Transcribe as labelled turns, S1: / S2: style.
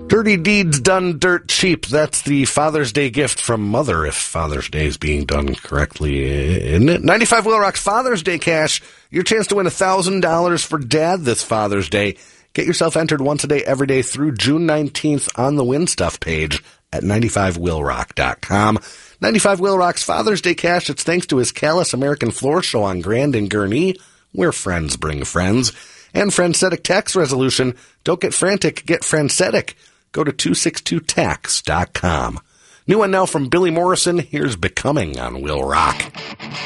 S1: Dirty deeds done dirt cheap. That's the Father's Day gift from Mother, if Father's Day is being done correctly, isn't it? 95 Wheel Rock's Father's Day Cash. Your chance to win $1,000 for Dad this Father's Day. Get yourself entered once a day, every day through June 19th on the Win Stuff page at 95wheelrock.com. 95 Wheel Rock's Father's Day Cash. It's thanks to his Callus American Floor Show on Grand and Gurnee, where friends bring friends. And Friendsetic Tax Resolution. Don't get frantic, get Friendsetic. Go to 262tax.com. New one now from Billy Morrison. Here's Becoming on Will Rock.